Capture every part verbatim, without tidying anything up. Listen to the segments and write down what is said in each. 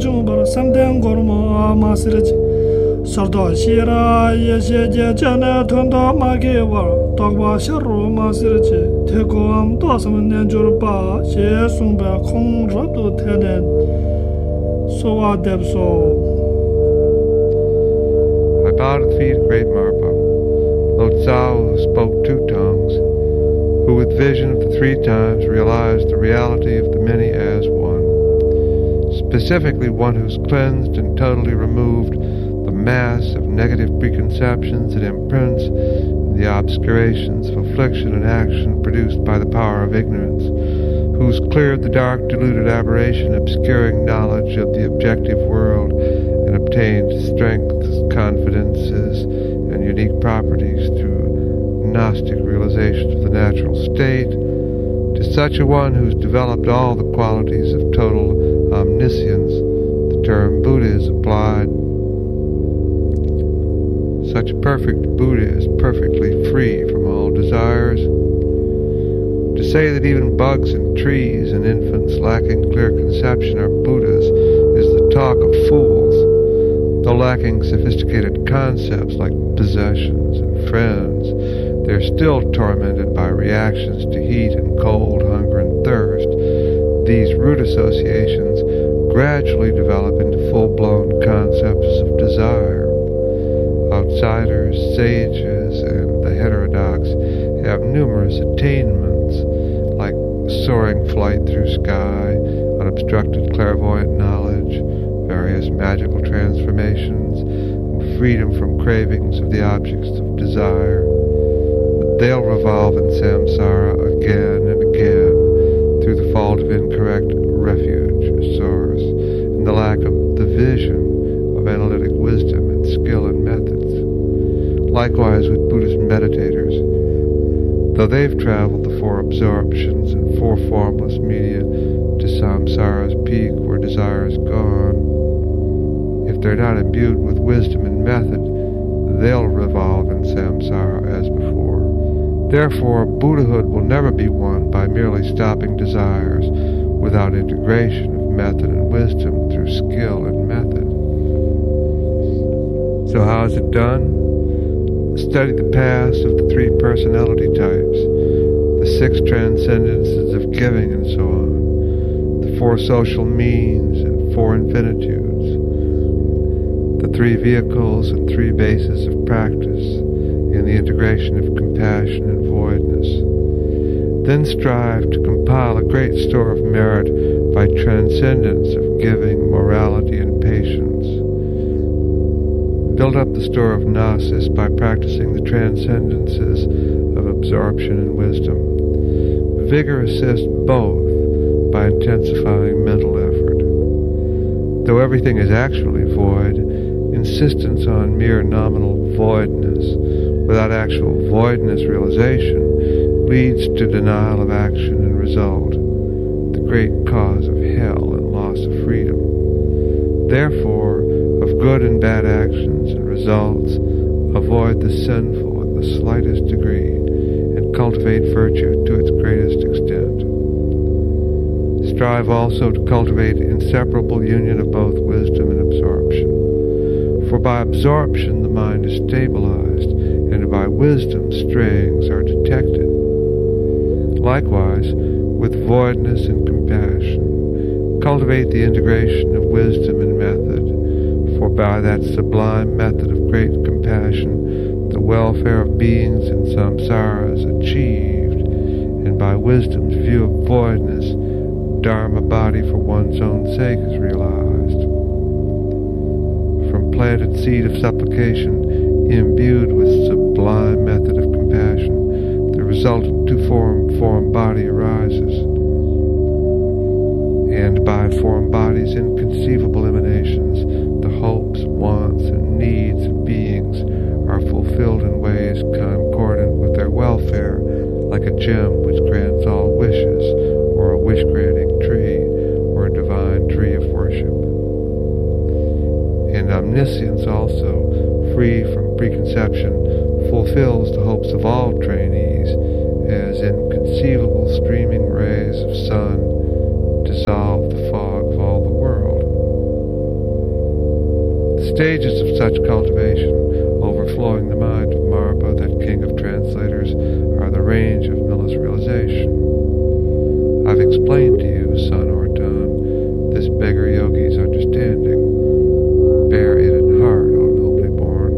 Jumbar Samden Gorma Masirji Sardo Shira Yeshe Jana Tondo Magiwa Dogba Sharu Masirji Tegoam Dosam Nenjurba She Sumba Kong Ratu Tenen Soa Debso. I bowed at the feet of great Marpa, Lo Tsao, who spoke two tongues, who with vision of the three times realized the reality of the many as one. Specifically one who's cleansed and totally removed the mass of negative preconceptions and imprints and the obscurations of affliction and action produced by the power of ignorance, who's cleared the dark deluded aberration obscuring knowledge of the objective world and obtained strengths, confidences, and unique properties through Gnostic realization of the natural state. To such a one who's developed all the qualities of total omniscience, the term Buddha is applied. Such a perfect Buddha is perfectly free from all desires. To say that even bugs and trees and infants lacking clear conception are Buddhas is the talk of fools. Though lacking sophisticated concepts like possessions and friends, they're still tormented by reactions to heat and cold, hunger and thirst. These root associations gradually develop into full-blown concepts of desire. Outsiders, sages, and the heterodox have numerous attainments, like soaring flight through sky, unobstructed clairvoyant knowledge, various magical transformations, and freedom from cravings of the objects of desire. But they'll revolve in samsara again and again through the fault of incorrect refuge source and the lack of the vision of analytic wisdom and skill and methods. Likewise with Buddhist meditators, though they've traveled the four absorptions and four formless media to samsara's peak where desire is gone, if they're not imbued with wisdom and method, they'll revolve in samsara as before. Therefore, Buddhahood will never be won by merely stopping desires without integration of method and wisdom through skill and method. So how is it done? Study the past of the three personality types, the six transcendences of giving and so on, the four social means and four infinitudes, the three vehicles and three bases of practice in the integration of compassion and voidness. Then strive to compile a great store of merit by transcendence of giving, morality, and patience. Build up the store of gnosis by practicing the transcendences of absorption and wisdom. Vigor assists both by intensifying mental effort. Though everything is actually void, insistence on mere nominal voidness without actual voidness realization leads to denial of action and result, the great cause of hell and loss of freedom. Therefore, of good and bad actions and results, avoid the sinful in the slightest degree and cultivate virtue to its greatest extent. Strive also to cultivate inseparable union of both wisdom and absorption. For by absorption the mind is stabilized, and by wisdom strayings are detected. Likewise, with voidness and compassion, cultivate the integration of wisdom and method, for by that sublime method of great compassion the welfare of beings in samsara is achieved, and by wisdom's view of voidness, dharma body for one's own sake is realized. From planted seed of supplication, imbued with sublime method of compassion, the resultant two-form form body arises, and by form body's inconceivable emanations, the hopes, wants, and needs of beings are fulfilled in ways concordant with their welfare, like a gem which grants all wishes, or a wish-granting tree, or a divine tree of worship. And omniscience also, free from preconception, fulfills the hopes of all trainees, as inconceivable streaming rays of sun dissolve the fog of all the world. stages of such cultivation, overflowing the mind of Marpa, that king of translators, are the range of Miller's realization. I've explained to you, son Orton, this beggar yogi's understanding. Bear it in heart, O nobly born.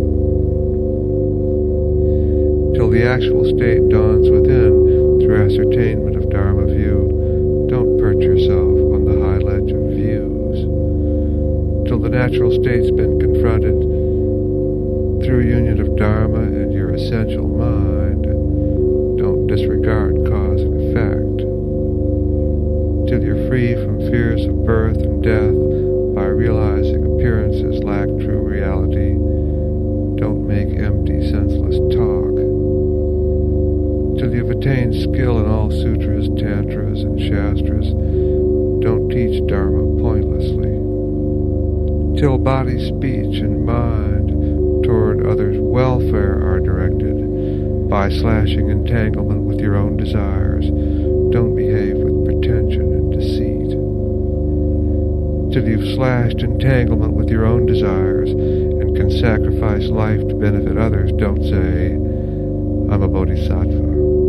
Till the actual state dawns within through ascertainment of Dharma view, don't perch yourself on the high ledge of views. Till the natural state's been confronted through union of Dharma and your essential mind, don't disregard cause and effect. Till you're free from fears of birth and death by realizing appearances lack true reality, don't make empty, senseless talk. Till you've attained skill in all sutras, tantras, and shastras, don't teach Dharma pointlessly. Till body, speech, and mind toward others' welfare are directed by slashing entanglement with your own desires, don't behave with pretension and deceit. Till you've slashed entanglement with your own desires and can sacrifice life to benefit others, don't say, I'm a bodhisattva.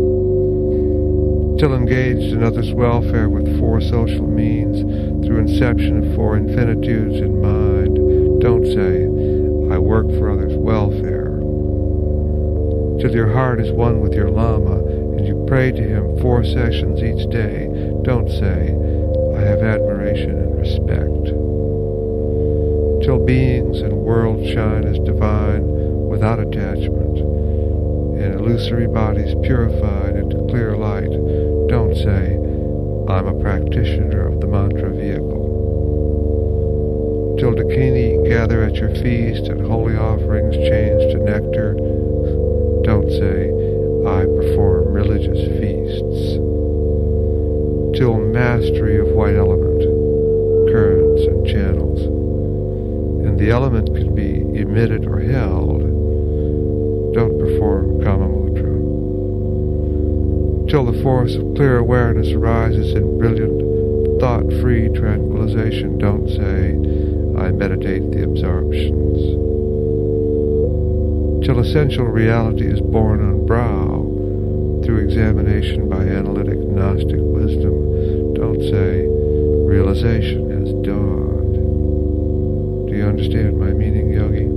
Till engaged in others' welfare with four social means through inception of four infinitudes in mind, don't say, I work for others' welfare. Till your heart is one with your Lama and you pray to him four sessions each day, don't say, I have admiration and respect. Till beings and worlds shine as divine without attachment, and illusory bodies purified into clear light, don't say, I'm a practitioner of the mantra vehicle. Till Dakini gather at your feast and holy offerings change to nectar, don't say, I perform religious feasts. Till mastery of white element, currents and channels, and the element can be emitted or held, don't perform Kamamutra. Till the force of clear awareness arises in brilliant, thought-free tranquilization, don't say, I meditate the absorptions. Till essential reality is born on brow through examination by analytic Gnostic wisdom, don't say, realization has dawned. Do you understand my meaning, Yogi?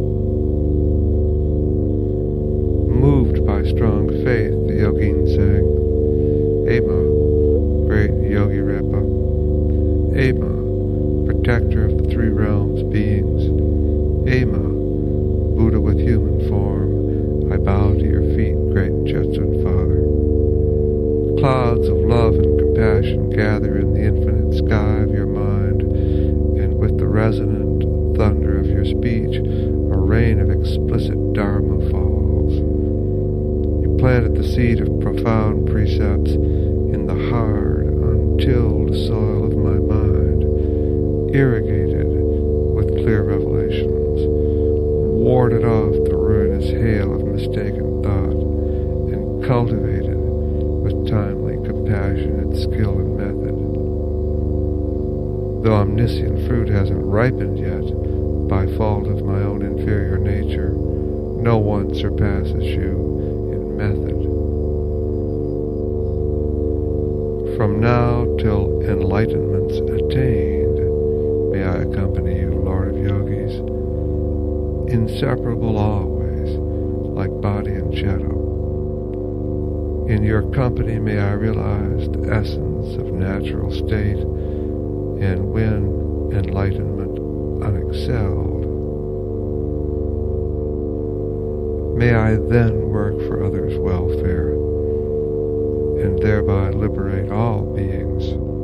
Moved by strong faith, the yogin sang, Ema, great Yogi Repa, Ema, protector of the three realms beings, Ema, Buddha with human form, I bow to your feet, great Jetsun Father. Clouds of love and compassion gather in the infinite sky of your mind, and with the resonant thunder of your speech, a rain of explicit Dharma falls. You planted the seed of profound precepts in the hard, untilled soil of my mind, irrigated with clear revelations, warded off the ruinous hail of mistaken thought, and cultivated with timely, compassionate skill and method. Though omniscient fruit hasn't ripened yet, by fault of my own inferior nature, no one surpasses you in method. From now till enlightenment's attained, may I accompany you, Lord of Yogis, inseparable always, like body and shadow. In your company may I realize the essence of natural state and win enlightenment unexcelled. May I then work for others' welfare and thereby liberate all beings.